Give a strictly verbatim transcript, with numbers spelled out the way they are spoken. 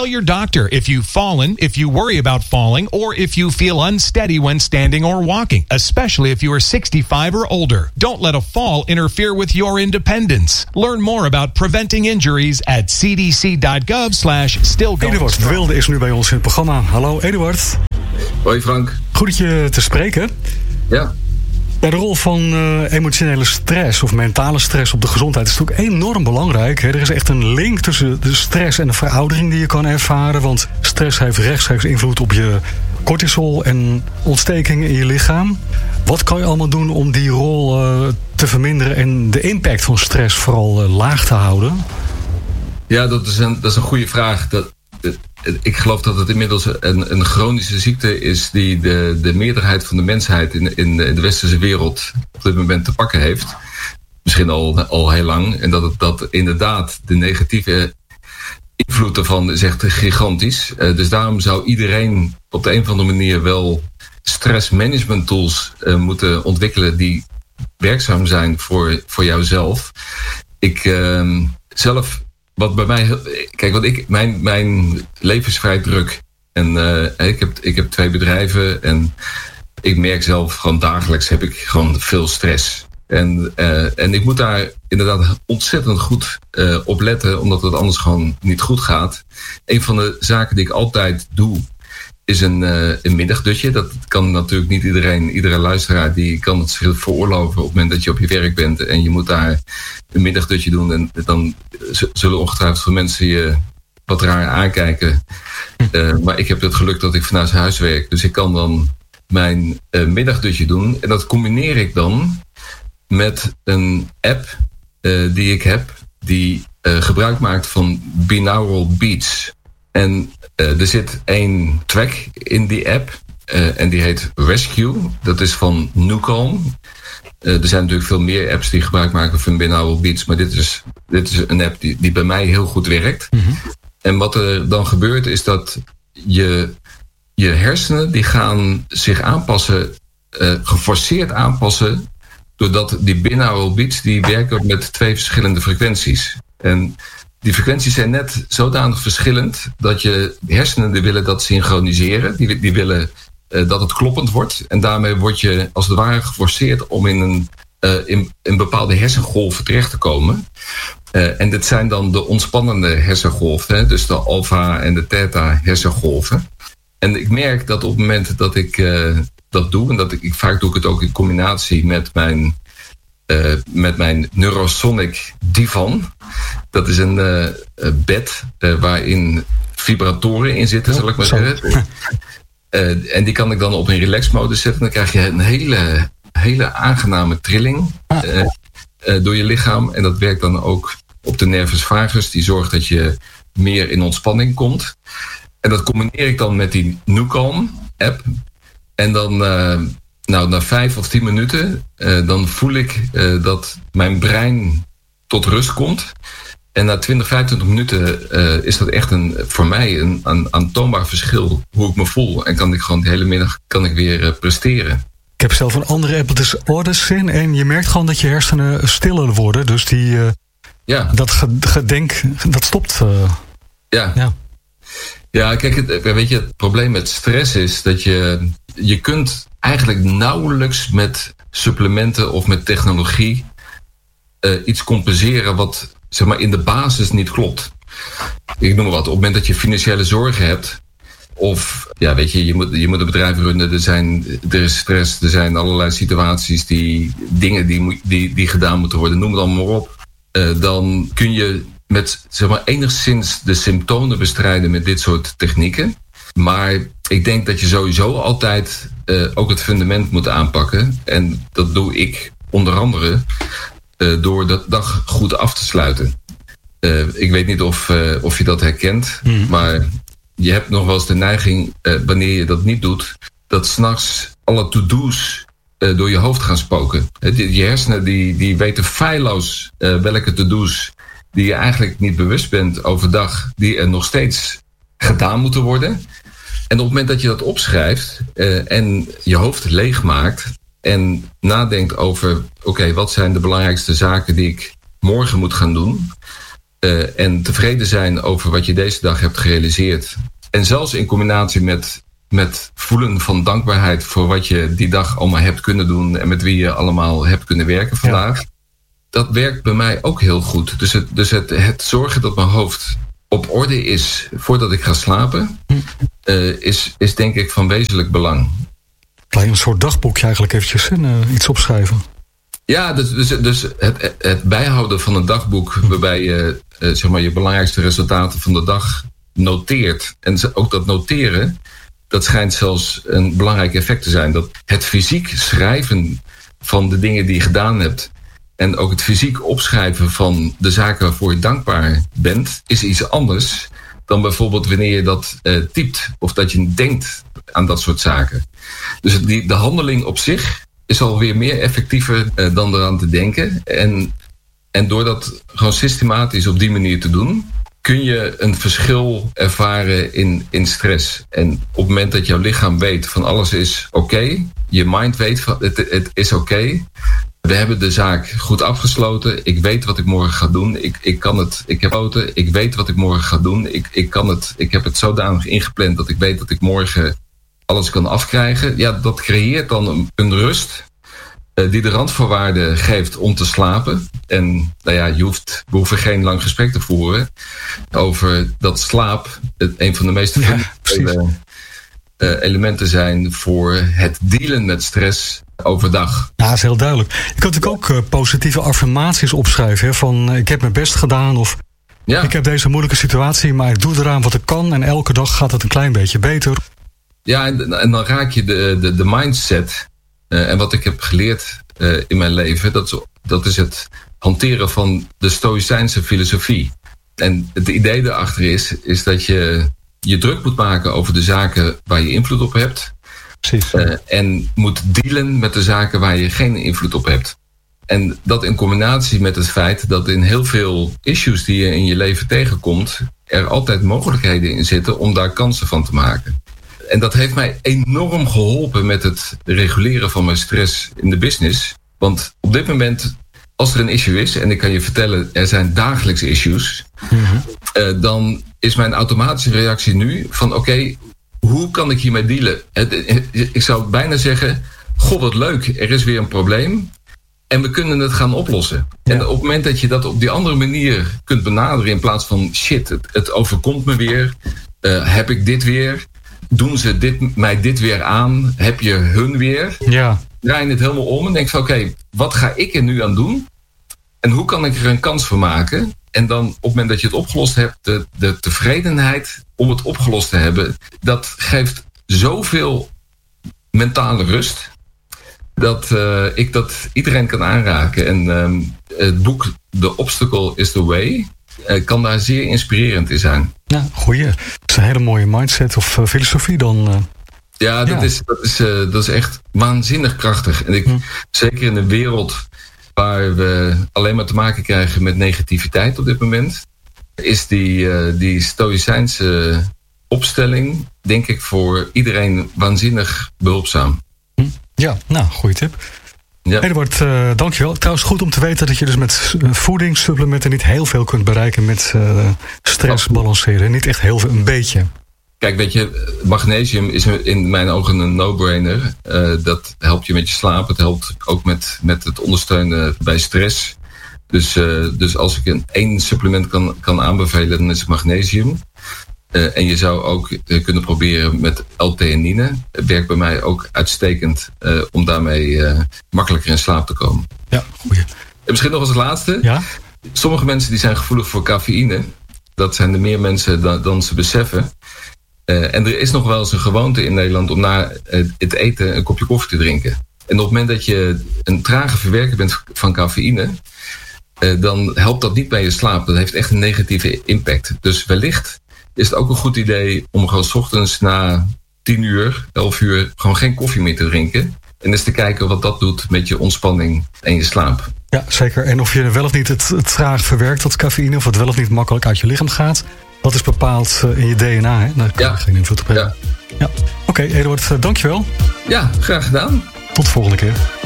Tell your doctor if you've fallen, if you worry about falling, or if you feel unsteady when standing or walking, especially if you are sixty-five or older. Don't let a fall interfere with your independence. Learn more about preventing injuries at cdc.gov slash still going Eduard de Wilde is nu bij ons in het programma. Hallo Eduard. Hoi Frank. Goed dat je te spreken. Ja. Ja, de rol van uh, emotionele stress of mentale stress op de gezondheid is natuurlijk enorm belangrijk. Hè? Er is echt een link tussen de stress en de veroudering die je kan ervaren. Want stress heeft rechtstreeks invloed op je cortisol en ontstekingen in je lichaam. Wat kan je allemaal doen om die rol uh, te verminderen en de impact van stress vooral uh, laag te houden? Ja, dat is een, dat is een goede vraag. Dat, ik geloof dat het inmiddels een, een chronische ziekte is die de, de meerderheid van de mensheid in, in de westerse wereld op dit moment te pakken heeft. Misschien al, al heel lang. En dat het dat inderdaad de negatieve invloed ervan is echt gigantisch. Uh, dus daarom zou iedereen op de een of andere manier wel stressmanagement tools uh, moeten ontwikkelen die werkzaam zijn voor, voor jouzelf. Ik uh, zelf... Wat bij mij, kijk, wat ik, mijn, mijn leven is vrij druk. En uh, ik, heb, ik heb twee bedrijven en ik merk zelf gewoon dagelijks heb ik gewoon veel stress. En, uh, en ik moet daar inderdaad ontzettend goed uh, op letten, omdat het anders gewoon niet goed gaat. Een van de zaken die ik altijd doe, is een, uh, een middagdutje. Dat kan natuurlijk niet iedereen, iedere luisteraar die kan het zich veroorloven op het moment dat je op je werk bent en je moet daar een middagdutje doen. En dan zullen ongetwijfeld veel mensen je wat raar aankijken. Uh, maar ik heb het geluk dat ik vanuit huis werk. Dus ik kan dan mijn uh, middagdutje doen. En dat combineer ik dan met een app uh, die ik heb, die uh, gebruik maakt van binaural beats. En uh, er zit één track in die app uh, en die heet Rescue. Dat is van Nucalm. Uh, er zijn natuurlijk veel meer apps die gebruik maken van binaural beats, maar dit is, dit is een app die, die bij mij heel goed werkt. Mm-hmm. En wat er dan gebeurt is dat je, je hersenen die gaan zich aanpassen, uh, geforceerd aanpassen, doordat die binaural beats die werken met twee verschillende frequenties. En die frequenties zijn net zodanig verschillend dat je hersenen die willen dat synchroniseren. Die, die willen uh, dat het kloppend wordt. En daarmee word je als het ware geforceerd om in een, uh, in, in bepaalde hersengolven terecht te komen. Uh, en dit zijn dan de ontspannende hersengolven. Hè? Dus de alfa en de theta hersengolven. En ik merk dat op het moment dat ik uh, dat doe, en dat ik, ik vaak doe ik het ook in combinatie met mijn Uh, met mijn Neurosonic Divan. Dat is een uh, bed uh, waarin vibratoren in zitten, zal ik maar zeggen. Uh, en die kan ik dan op een relaxmodus zetten. Dan krijg je een hele, hele aangename trilling uh, uh, door je lichaam. En dat werkt dan ook op de nervus vagus. Die zorgt dat je meer in ontspanning komt. En dat combineer ik dan met die Nucalm app. En dan Uh, Nou, na vijf of tien minuten, uh, dan voel ik uh, dat mijn brein tot rust komt. En na twintig, vijfentwintig minuten uh, is dat echt een, voor mij een, een aantoonbaar verschil hoe ik me voel. En kan ik gewoon de hele middag kan ik weer uh, presteren. Ik heb zelf een andere app, het is Odyssey. En je merkt gewoon dat je hersenen stiller worden. Dus die, uh, ja. dat gedenk, dat stopt. Uh, ja. ja. Ja, kijk, het, weet je, het probleem met stress is dat je, je kunt eigenlijk nauwelijks met supplementen of met technologie uh, iets compenseren wat zeg maar in de basis niet klopt. Ik noem maar wat, op het moment dat je financiële zorgen hebt, of ja, weet je, je moet, je moet een bedrijf runnen, er, zijn, er is stress, er zijn allerlei situaties, die dingen die, die, die gedaan moeten worden, noem het allemaal maar op. Uh, dan kun je met zeg maar enigszins de symptomen bestrijden met dit soort technieken. Maar ik denk dat je sowieso altijd uh, ook het fundament moet aanpakken. En dat doe ik onder andere uh, door de dag goed af te sluiten. Uh, ik weet niet of, uh, of je dat herkent, mm. maar je hebt nog wel eens de neiging, uh, wanneer je dat niet doet, dat 's nachts alle to-do's uh, door je hoofd gaan spoken. Uh, je hersenen die, die weten feilloos uh, welke to-do's die je eigenlijk niet bewust bent overdag, die er nog steeds gedaan moeten worden. En op het moment dat je dat opschrijft uh, en je hoofd leeg maakt en nadenkt over, oké, okay, wat zijn de belangrijkste zaken die ik morgen moet gaan doen? Uh, en tevreden zijn over wat je deze dag hebt gerealiseerd. En zelfs in combinatie met, met voelen van dankbaarheid voor wat je die dag allemaal hebt kunnen doen en met wie je allemaal hebt kunnen werken vandaag. Ja. Dat werkt bij mij ook heel goed. Dus, het, dus het, het zorgen dat mijn hoofd op orde is voordat ik ga slapen, uh, is, is denk ik van wezenlijk belang. Klein een soort dagboekje eigenlijk eventjes en uh, iets opschrijven. Ja, dus, dus, dus het, het bijhouden van een dagboek waarbij je uh, zeg maar je belangrijkste resultaten van de dag noteert. En ook dat noteren, dat schijnt zelfs een belangrijk effect te zijn. Dat het fysiek schrijven van de dingen die je gedaan hebt en ook het fysiek opschrijven van de zaken waarvoor je dankbaar bent, is iets anders dan bijvoorbeeld wanneer je dat uh, typt of dat je denkt aan dat soort zaken. Dus die, de handeling op zich is alweer meer effectiever uh, dan eraan te denken. En, en door dat gewoon systematisch op die manier te doen, kun je een verschil ervaren in, in stress. En op het moment dat jouw lichaam weet van alles is oké, okay, je mind weet van het, het is oké, okay, we hebben de zaak goed afgesloten, ik weet wat ik morgen ga doen, ik, ik kan het, ik heb fouten, ik weet wat ik morgen ga doen, ik, ik kan het, ik heb het zodanig ingepland dat ik weet dat ik morgen alles kan afkrijgen. Ja, dat creëert dan een, een rust uh, die de randvoorwaarden geeft om te slapen. En nou ja, je hoeft, we hoeven geen lang gesprek te voeren over dat slaap het een van de meest fundamentele ja, uh, elementen zijn voor het dealen met stress overdag. Ja, dat is heel duidelijk. Je kunt natuurlijk ook uh, positieve affirmaties opschrijven. Hè, van uh, ik heb mijn best gedaan of ja. ik heb deze moeilijke situatie, maar ik doe eraan wat ik kan en elke dag gaat het een klein beetje beter. Ja, en, en dan raak je de, de, de mindset. Uh, en wat ik heb geleerd uh, in mijn leven, dat is, dat is het hanteren van de Stoïcijnse filosofie. En het idee daarachter is, is dat je je druk moet maken over de zaken waar je invloed op hebt. Precies. Uh, en moet dealen met de zaken waar je geen invloed op hebt. En dat in combinatie met het feit dat in heel veel issues die je in je leven tegenkomt, er altijd mogelijkheden in zitten om daar kansen van te maken. En dat heeft mij enorm geholpen met het reguleren van mijn stress in de business. Want op dit moment, als er een issue is, en ik kan je vertellen, er zijn dagelijks issues, mm-hmm. uh, dan is mijn automatische reactie nu van oké, okay, hoe kan ik hiermee dealen? Ik zou bijna zeggen, goh wat leuk, er is weer een probleem en we kunnen het gaan oplossen. Ja. En op het moment dat je dat op die andere manier kunt benaderen in plaats van shit, het, het overkomt me weer, uh, heb ik dit weer, doen ze dit, mij dit weer aan, heb je hun weer, ja. draai je het helemaal om en denk van oké, okay, wat ga ik er nu aan doen? En hoe kan ik er een kans voor maken? En dan op het moment dat je het opgelost hebt, de, de tevredenheid om het opgelost te hebben, dat geeft zoveel mentale rust, dat uh, ik dat iedereen kan aanraken. En um, het boek The Obstacle is the Way uh, kan daar zeer inspirerend in zijn. Ja, goeie. Dat is een hele mooie mindset of uh, filosofie dan. Uh... Ja, dat, ja. Is, dat, is, uh, dat is echt waanzinnig krachtig. En ik, hm. zeker in een wereld waar we alleen maar te maken krijgen met negativiteit op dit moment, is die, uh, die stoïcijnse opstelling, denk ik, voor iedereen waanzinnig behulpzaam. Ja, nou, goeie tip. Ja. Eduard, uh, dankjewel. Trouwens, goed om te weten dat je dus met voedingssupplementen niet heel veel kunt bereiken met uh, stress balanceren. Niet echt heel veel, een beetje. Kijk, weet je, magnesium is in mijn ogen een no-brainer. Uh, dat helpt je met je slaap. Het helpt ook met, met het ondersteunen bij stress. Dus, uh, dus als ik een één supplement kan, kan aanbevelen, dan is het magnesium. Uh, en je zou ook uh, kunnen proberen met L-theanine. Het werkt bij mij ook uitstekend uh, om daarmee uh, makkelijker in slaap te komen. Ja, goeie. En misschien nog als het laatste. Ja? Sommige mensen die zijn gevoelig voor cafeïne. Dat zijn er meer mensen dan, dan ze beseffen. Uh, en er is nog wel eens een gewoonte in Nederland om na uh, het eten een kopje koffie te drinken. En op het moment dat je een trage verwerker bent van cafeïne, uh, dan helpt dat niet bij je slaap. Dat heeft echt een negatieve impact. Dus wellicht is het ook een goed idee om gewoon 's ochtends na tien uur, elf uur, gewoon geen koffie meer te drinken. En eens te kijken wat dat doet met je ontspanning en je slaap. Ja, zeker. En of je wel of niet het, het traag verwerkt, dat cafeïne, of het wel of niet makkelijk uit je lichaam gaat, dat is bepaald uh, in je D N A. Hè? Daar kan ja. je geen invloed op hebben. Ja. Ja. Oké, okay, Eduard, uh, dankjewel. Ja, graag gedaan. Tot de volgende keer.